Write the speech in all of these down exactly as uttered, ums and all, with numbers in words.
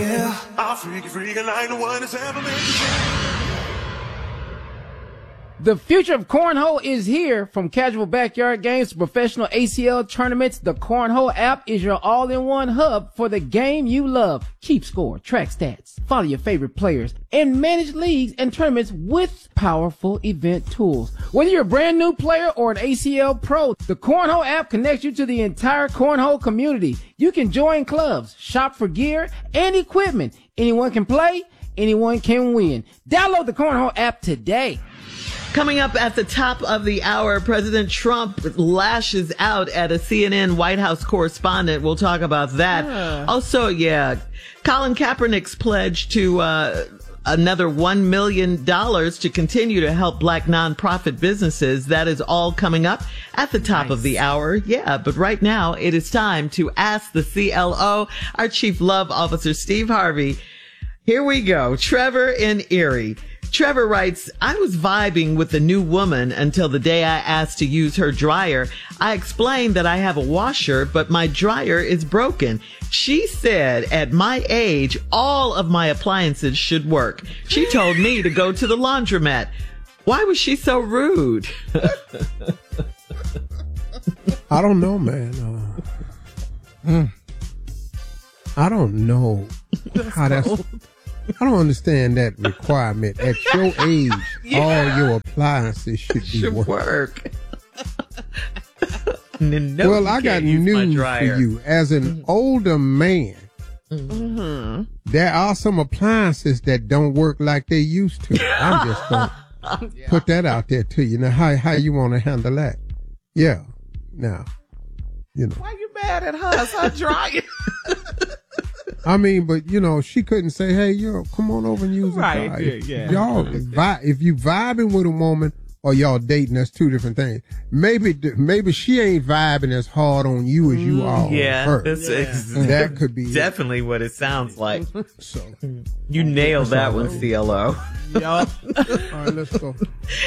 yeah. I'll freak you, freak, and I ain't the one that's ever made you. The future of cornhole is here. From casual backyard games to professional A C L tournaments, the Cornhole app is your all-in-one hub for the game you love. Keep score, track stats, follow your favorite players, and manage leagues and tournaments with powerful event tools. Whether you're a brand new player or an A C L pro, the Cornhole app connects you to the entire cornhole community. You can join clubs, shop for gear and equipment. Anyone can play, anyone can win. Download the Cornhole app today. Coming up at the top of the hour, President Trump lashes out at a C N N White House correspondent. We'll talk about that. Yeah. Also, yeah, Colin Kaepernick's pledge to uh, another one million dollars to continue to help black nonprofit businesses. That is all coming up at the top nice. of the hour. Yeah, but right now it is time to ask the C L O, our Chief Love Officer, Steve Harvey. Here we go. Trevor in Erie. Trevor writes, I was vibing with the new woman until the day I asked to use her dryer. I explained that I have a washer, but my dryer is broken. She said at my age, all of my appliances should work. She told me to go to the laundromat. Why was she so rude? I don't know, man. Uh, mm, I don't know how that's... I don't understand that requirement. At your age, yeah. all your appliances should be should work. work. no, well, I got news for you. As an mm-hmm. older man, mm-hmm. there are some appliances that don't work like they used to. I'm just going to yeah. put that out there to you. Now, how how you want to handle that? Yeah. Now, you know. Why you mad at her? It's her dryer. I mean, but you know, she couldn't say, "Hey, yo, come on over and use it." Right? Yeah, if, yeah. Y'all, vi- if you vibing with a woman or y'all dating, that's two different things. Maybe, maybe she ain't vibing as hard on you as you are yeah, on her. That's yeah, ex- that could be definitely it. what it sounds like. So you nailed that one, C L O. Yup. All right, let's go.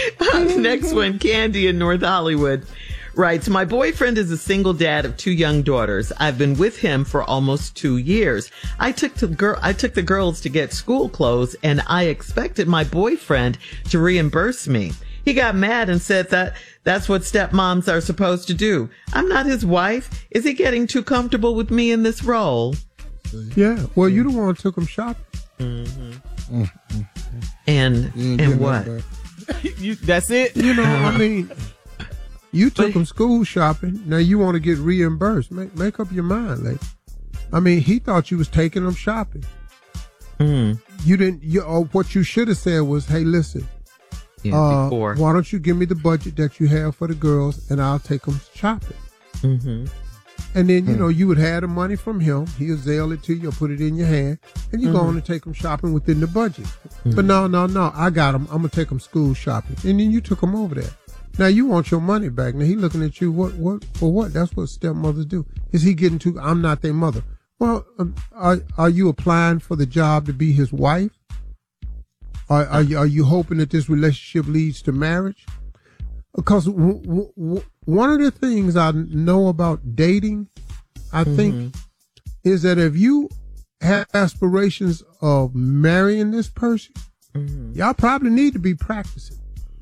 Next one, Candy in North Hollywood writes, my boyfriend is a single dad of two young daughters. I've been with him for almost two years. I took the girl, I took the girls to get school clothes, and I expected my boyfriend to reimburse me. He got mad and said that that's what stepmoms are supposed to do. I'm not his wife. Is he getting too comfortable with me in this role? Yeah. Well, you the one who took him shopping. Mm-hmm. Mm-hmm. And and what? you, that's it. You know, I mean. You took him school shopping. Now you want to get reimbursed. Make make up your mind, lady. I mean, he thought you was taking him shopping. Mm. You didn't. You or what you should have said was, "Hey, listen. Yeah, uh, before. Why don't you give me the budget that you have for the girls, and I'll take them shopping." Mm-hmm. And then you mm. know you would have the money from him. He'll Zelle it to you, or put it in your hand, and you mm-hmm. go on and take them shopping within the budget. Mm-hmm. But no, no, no. I got him. I'm gonna take him school shopping, and then you took him over there. Now you want your money back. Now he looking at you. What? What? For what? That's what stepmothers do. Is he getting too? I'm not their mother. Well, um, are are you applying for the job to be his wife? Are are you, are you hoping that this relationship leads to marriage? Because w- w- w- one of the things I know about dating, I mm-hmm. think, is that if you have aspirations of marrying this person, mm-hmm. y'all probably need to be practicing.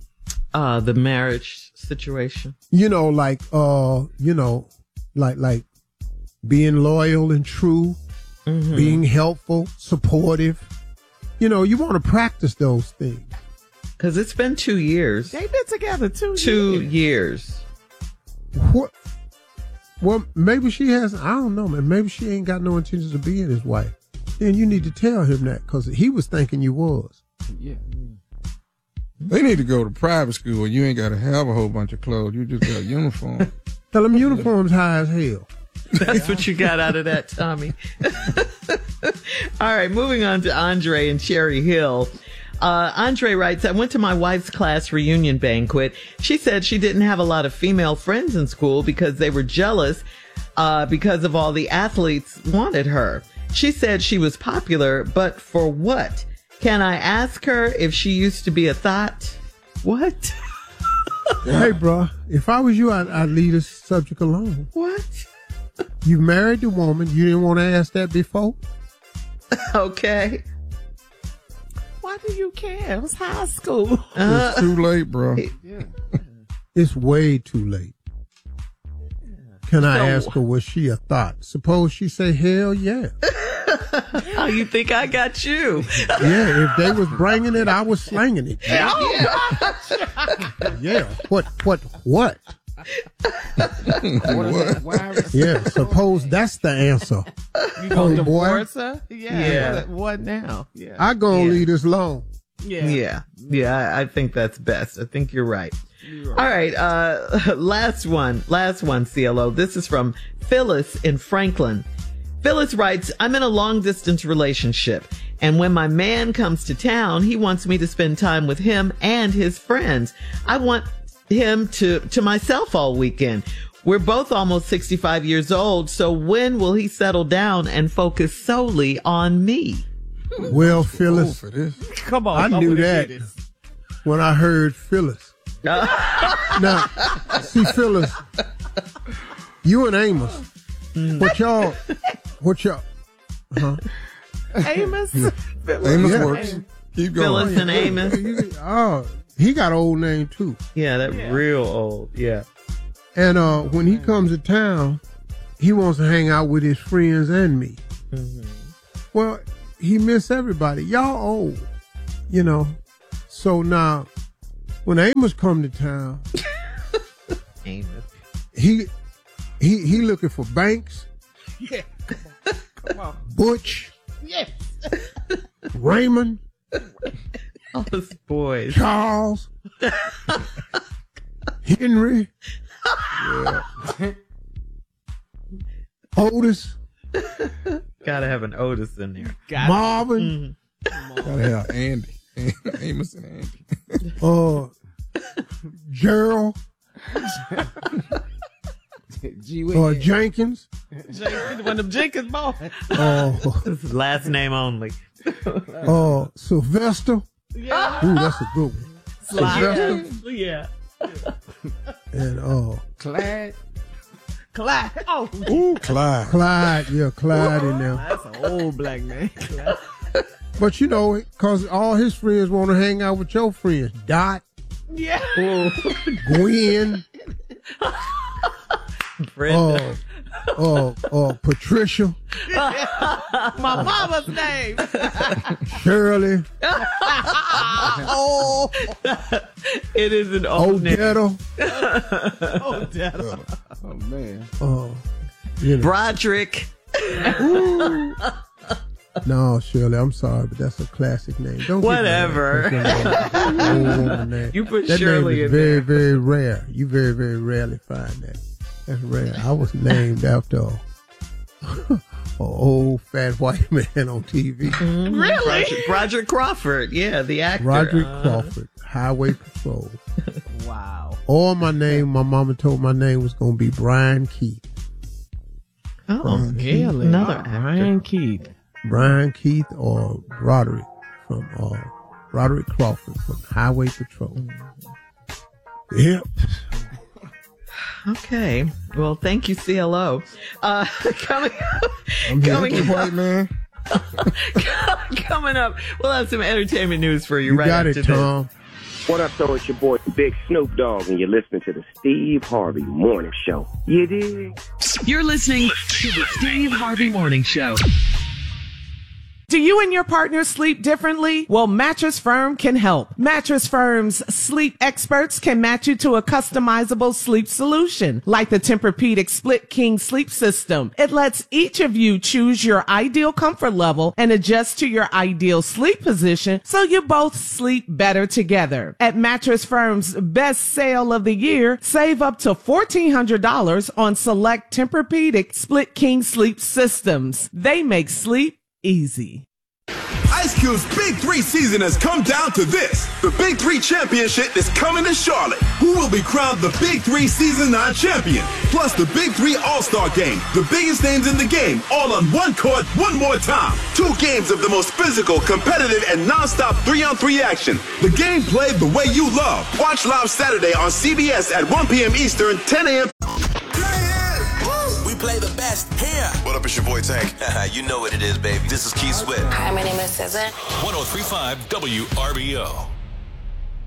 Uh, the marriage situation. You know, like, uh, you know, like, like being loyal and true, mm-hmm. being helpful, supportive. You know, you want to practice those things. Cause it's been two years. They've been together two, two years. years. What? Well, maybe she has, I don't know, man. Maybe she ain't got no intentions of being his wife. Then you need to tell him that, cause he was thinking you was. Yeah. They need to go to private school. You ain't got to have a whole bunch of clothes. You just got a uniform. Tell them uniforms high as hell. That's what you got out of that, Tommy. All right, moving on to Andre in Cherry Hill. Uh, Andre writes, I went to my wife's class reunion banquet. She said she didn't have a lot of female friends in school because they were jealous uh, because of all the athletes wanted her. She said she was popular, but for what? Can I ask her if she used to be a thought? What? Hey, bro, if I was you, I'd, I'd leave this subject alone. What? You married the woman. You didn't want to ask that before? Okay. Why do you care? It was high school. Uh, It's too late, bro. It's way too late. Can I So- ask her, was she a thought? Suppose she say, hell yeah. How you think I got you? Yeah, if they was bringing it, I was slanging it. Yeah. What, what, what? What? Why- Yeah, suppose that's the answer. You gonna Oh, boy. divorce her? Yeah. Yeah. What, what now? Yeah. I gonna Yeah. leave this alone. yeah. Yeah. Yeah, I, I think that's best. I think you're right. All right. Uh, last one. Last one, C L O. This is from Phyllis in Franklin. Phyllis writes, I'm in a long distance relationship. And when my man comes to town, he wants me to spend time with him and his friends. I want him to, to myself all weekend. We're both almost sixty-five years old. So when will he settle down and focus solely on me? Well, Oh, Phyllis, for this. Come on. I come knew with the that business. when I heard Phyllis. Now, see, Phyllis, you and Amos, what y'all, what y'all, huh? Amos. Amos Yeah. works. Keep going. Phyllis and Amos. Oh, he got an old name too. Yeah, that real old. Yeah. And uh, when he comes to town, he wants to hang out with his friends and me. Well, he miss everybody. Y'all old, you know. So now, when Amos come to town, Amos. he he he looking for Banks, Yeah. Come on. Come on. Butch, Yes. Raymond, All those boys. Charles, Henry, Otis, Gotta have an Otis in there. Got Marvin, Gotta have Andy. Amos and Andy. uh, Gerald, Gee, uh, whiz. Jenkins, it. One of them Jenkins boys. uh, This is last name only. uh, Sylvester. Yeah. Ooh, that's a good one. Yeah. Yeah. And uh, Clyde. Clyde. Oh, Ooh, Clyde. Clyde, yeah, Clyde in there. that's an old black man. Clyde. But you know, because all his friends want to hang out with your friends. Dot, Yeah. Gwen, Brenda. uh, uh, uh, Patricia, My mama's name. Shirley, Oh. It is an old name. Odetta, Oh, Dad. Oh man. uh, you know. Broderick. No, Shirley, I'm sorry, but that's a classic name. Don't get mad. Whatever. That's an old woman name. You put that Shirley name is in very, there. very rare. You very, very rarely find that. That's rare. I was named after a, a old fat white man on T V. Really? Broderick, Broderick Crawford. Yeah, the actor. Roderick Uh, Crawford, Highway Patrol. Wow. Or my name, my mama told my name was going to be Brian Keith. Oh, Really? another Oh, actor. Ryan Keith. Brian Keith or Roderick from uh, Roderick Crawford from Highway Patrol. Yep. Okay. Well, thank you, C L O. Uh, coming up, I'm here. coming Hey, up, white man. coming up, we'll have some entertainment news for you, You right got after it, this. Tom. What up, though? It's your boy, Big Snoop Dogg, and you're listening to the Steve Harvey Morning Show. You dig? You're listening to the Steve Harvey Morning Show. Do you and your partner sleep differently? Well, Mattress Firm can help. Mattress Firm's sleep experts can match you to a customizable sleep solution, like the Tempur-Pedic Split King Sleep System. It lets each of you choose your ideal comfort level and adjust to your ideal sleep position so you both sleep better together. At Mattress Firm's best sale of the year, save up to fourteen hundred dollars on select Tempur-Pedic Split King Sleep Systems. They make sleep easy. Ice Cube's Big Three season has come down to this. The Big Three Championship is coming to Charlotte. Who will be crowned the Big Three Season nine champion? Plus the Big Three All-Star Game. The biggest names in the game, all on one court, one more time. Two games of the most physical, competitive, and non-stop three-on-three action. The game played the way you love. Watch live Saturday on C B S at one p.m. Eastern, ten a.m. We play the best here. What up, it's your boy Tank. You know what it is, baby. This is Keith Sweat. Hi, my name is S Z A. one oh three point five W R B O.